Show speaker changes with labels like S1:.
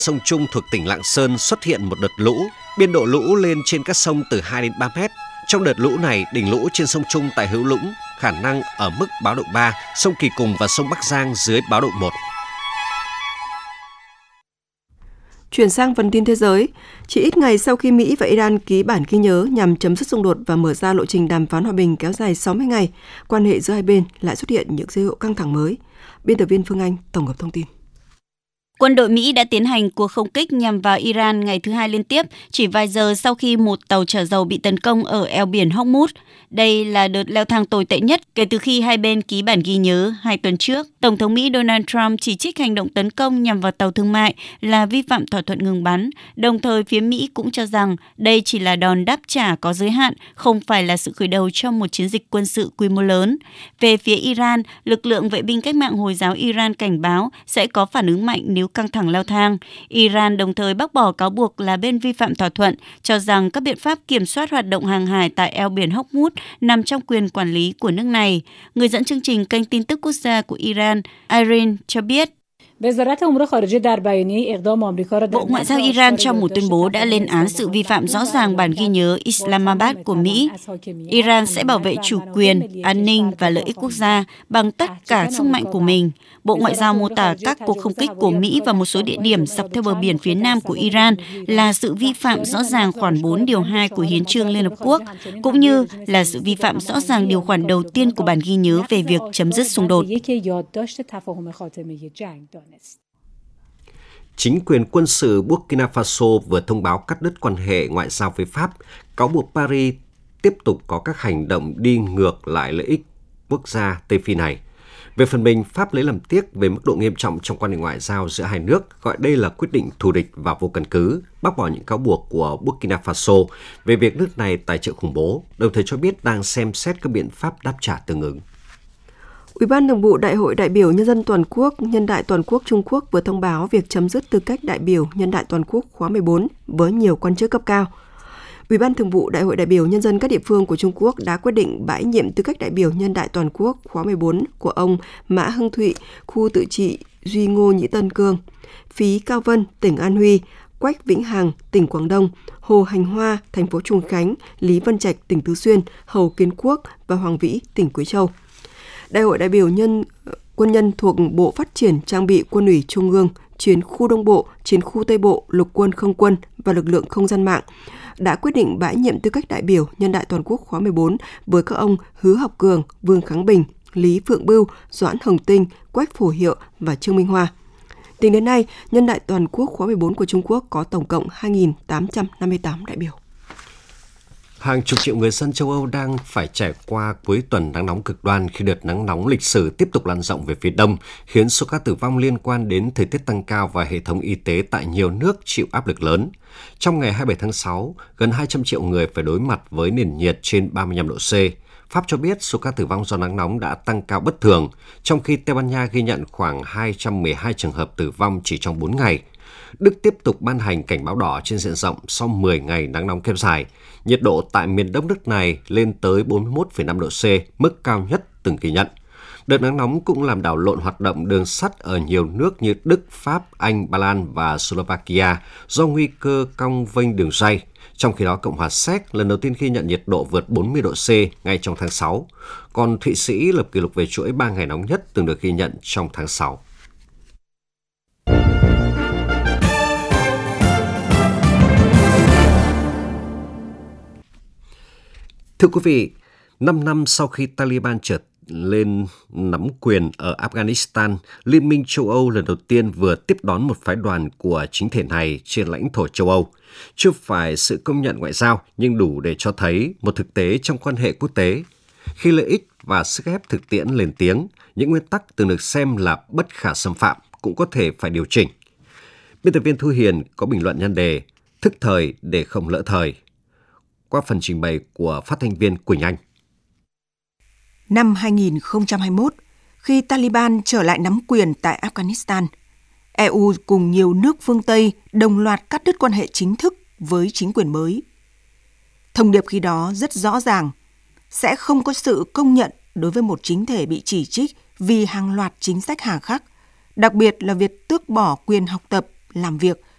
S1: Sông Trung thuộc tỉnh Lạng Sơn xuất hiện một đợt lũ, biên độ lũ lên trên các sông từ 2 đến 3 mét. Trong đợt lũ này, đỉnh lũ trên sông Trung tại Hữu Lũng khả năng ở mức báo động 3, sông Kỳ Cùng và sông Bắc Giang dưới báo động 1.
S2: Chuyển sang phần tin thế giới, chỉ ít ngày sau khi Mỹ và Iran ký bản ghi nhớ nhằm chấm dứt xung đột và mở ra lộ trình đàm phán hòa bình kéo dài 60 ngày, quan hệ giữa hai bên lại xuất hiện những dấu hiệu căng thẳng mới. Biên tập viên Phương Anh tổng hợp thông tin.
S3: Quân đội Mỹ đã tiến hành cuộc không kích nhằm vào Iran ngày thứ hai liên tiếp, chỉ vài giờ sau khi một tàu chở dầu bị tấn công ở eo biển Hormuz. Đây là đợt leo thang tồi tệ nhất kể từ khi hai bên ký bản ghi nhớ 2 tuần trước. Tổng thống Mỹ Donald Trump chỉ trích hành động tấn công nhằm vào tàu thương mại là vi phạm thỏa thuận ngừng bắn. Đồng thời, phía Mỹ cũng cho rằng đây chỉ là đòn đáp trả có giới hạn, không phải là sự khởi đầu cho một chiến dịch quân sự quy mô lớn. Về phía Iran, lực lượng vệ binh cách mạng Hồi giáo Iran cảnh báo sẽ có phản ứng mạnh nếu căng thẳng leo thang. Iran đồng thời bác bỏ cáo buộc là bên vi phạm thỏa thuận, cho rằng các biện pháp kiểm soát hoạt động hàng hải tại eo biển Hormuz nằm trong quyền quản lý của nước này. Người dẫn chương trình kênh tin tức quốc gia của Iran, Irene, cho biết, Bộ Ngoại giao Iran trong một tuyên bố đã lên án sự vi phạm rõ ràng bản ghi nhớ Islamabad của Mỹ. Iran sẽ bảo vệ chủ quyền, an ninh và lợi ích quốc gia bằng tất cả sức mạnh của mình. Bộ Ngoại giao mô tả các cuộc không kích của Mỹ vào một số địa điểm dọc theo bờ biển phía nam của Iran là sự vi phạm rõ ràng khoản 4 điều 2 của Hiến chương Liên Hợp Quốc, cũng như là sự vi phạm rõ ràng điều khoản đầu tiên của bản ghi nhớ về việc chấm dứt xung đột.
S1: Chính quyền quân sự Burkina Faso vừa thông báo cắt đứt quan hệ ngoại giao với Pháp, cáo buộc Paris tiếp tục có các hành động đi ngược lại lợi ích quốc gia Tây Phi này. Về phần mình, Pháp lấy làm tiếc về mức độ nghiêm trọng trong quan hệ ngoại giao giữa hai nước, gọi đây là quyết định thù địch và vô căn cứ, bác bỏ những cáo buộc của Burkina Faso về việc nước này tài trợ khủng bố, đồng thời cho biết đang xem xét các biện pháp đáp trả tương ứng.
S2: Ủy ban Thường vụ Đại hội đại biểu Nhân dân toàn quốc, Nhân đại toàn quốc Trung Quốc vừa thông báo việc chấm dứt tư cách đại biểu Nhân đại toàn quốc khóa 14 với nhiều quan chức cấp cao. Ủy ban Thường vụ Đại hội đại biểu Nhân dân các địa phương của Trung Quốc đã quyết định bãi nhiệm tư cách đại biểu Nhân đại toàn quốc khóa 14 của ông Mã Hưng Thụy, khu tự trị Duy Ngô Nhĩ Tân Cương, Phí Cao Vân, tỉnh An Huy, Quách Vĩnh Hằng, tỉnh Quảng Đông, Hồ Hành Hoa, thành phố Trùng Khánh, Lý Vân Trạch, tỉnh Tứ Xuyên, Hầu Kiến Quốc và Hoàng Vĩ, tỉnh Quế Châu. Đại hội đại biểu quân nhân thuộc Bộ Phát triển Trang bị Quân ủy Trung ương, Chiến khu Đông Bộ, Chiến khu Tây Bộ, Lục quân không quân và lực lượng không gian mạng đã quyết định bãi nhiệm tư cách đại biểu Nhân đại toàn quốc khóa 14 với các ông Hứa Học Cường, Vương Kháng Bình, Lý Phượng Bưu, Doãn Hồng Tinh, Quách Phổ Hiệu và Trương Minh Hoa. Tính đến nay, Nhân đại toàn quốc khóa 14 của Trung Quốc có tổng cộng 2.858 đại biểu.
S1: Hàng chục triệu người dân châu Âu đang phải trải qua cuối tuần nắng nóng cực đoan khi đợt nắng nóng lịch sử tiếp tục lan rộng về phía đông, khiến số ca tử vong liên quan đến thời tiết tăng cao và hệ thống y tế tại nhiều nước chịu áp lực lớn. Trong ngày 27 tháng 6, gần 200 triệu người phải đối mặt với nền nhiệt trên 35 độ C. Pháp cho biết số ca tử vong do nắng nóng đã tăng cao bất thường, trong khi Tây Ban Nha ghi nhận khoảng 212 trường hợp tử vong chỉ trong 4 ngày. Đức tiếp tục ban hành cảnh báo đỏ trên diện rộng sau 10 ngày nắng nóng kéo dài. Nhiệt độ tại miền đông nước này lên tới 41,5 độ C, mức cao nhất từng ghi nhận. Đợt nắng nóng cũng làm đảo lộn hoạt động đường sắt ở nhiều nước như Đức, Pháp, Anh, Ba Lan và Slovakia do nguy cơ cong vênh đường ray. Trong khi đó, Cộng hòa Séc lần đầu tiên ghi nhận nhiệt độ vượt 40 độ C ngay trong tháng 6. Còn Thụy Sĩ lập kỷ lục về chuỗi 3 ngày nóng nhất từng được ghi nhận trong tháng 6. Thưa quý vị, 5 năm sau khi Taliban trở lên nắm quyền ở Afghanistan, Liên minh châu Âu lần đầu tiên vừa tiếp đón một phái đoàn của chính thể này trên lãnh thổ châu Âu. Chưa phải sự công nhận ngoại giao, nhưng đủ để cho thấy một thực tế trong quan hệ quốc tế. Khi lợi ích và sức ép thực tiễn lên tiếng, những nguyên tắc từng được xem là bất khả xâm phạm cũng có thể phải điều chỉnh. Biên tập viên Thu Hiền có bình luận nhan đề Thức thời để không lỡ thời, qua phần trình bày của phát thanh viên Quỳnh Anh.
S4: Năm 2021, khi Taliban trở lại nắm quyền tại Afghanistan, EU cùng nhiều nước phương Tây đồng loạt cắt đứt quan hệ chính thức với chính quyền mới. Thông điệp khi đó rất rõ ràng, sẽ không có sự công nhận đối với một chính thể bị chỉ trích vì hàng loạt chính sách hà khắc, đặc biệt là việc tước bỏ quyền học tập, làm việc